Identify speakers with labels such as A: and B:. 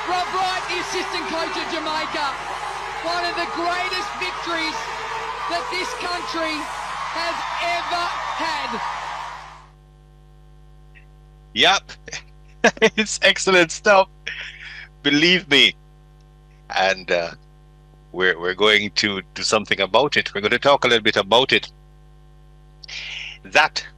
A: Rob Wright, the assistant coach of Jamaica. One of the greatest victories that this country has ever had.
B: Yep. It's excellent stuff. Believe me. And we're going to do something about it. We're going to talk a little bit about it. That